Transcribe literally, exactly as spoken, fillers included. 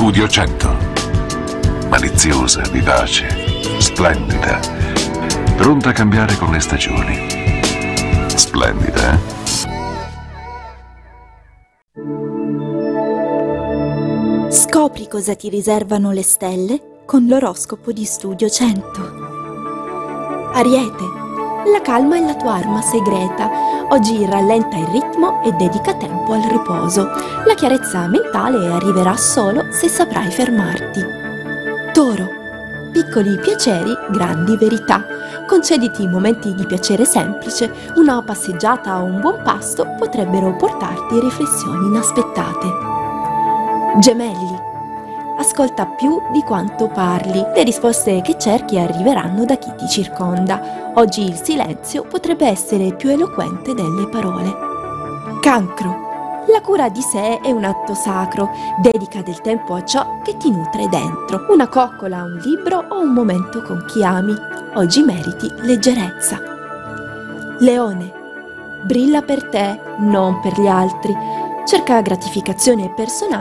Studio cento. Maliziosa, vivace, splendida, pronta a cambiare con le stagioni. Splendida, eh? Scopri cosa ti riservano le stelle con l'oroscopo di Studio cento. Ariete, la calma è la tua arma segreta. Oggi rallenta il ritmo e dedica tempo al riposo. La chiarezza mentale arriverà solo se saprai fermarti. Toro, piccoli piaceri, grandi verità. Concediti momenti di piacere semplice. Una passeggiata o un buon pasto potrebbero portarti riflessioni inaspettate. Gemelli, ascolta più di quanto parli. Le risposte che cerchi arriveranno da chi ti circonda. Oggi il silenzio potrebbe essere più eloquente delle parole. Cancro, la cura di sé è un atto sacro. Dedica del tempo a ciò che ti nutre dentro. Una coccola, un libro o un momento con chi ami. Oggi meriti leggerezza. Leone, brilla per te, non per gli altri. Cerca gratificazione personale